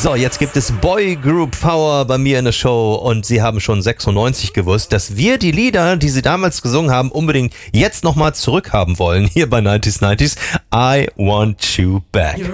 So, jetzt gibt es Boy Group Power bei mir in der Show und Sie haben schon 96 gewusst, dass wir die Lieder, die Sie damals gesungen haben, unbedingt jetzt nochmal zurückhaben wollen, hier bei 90s. I Want You Back.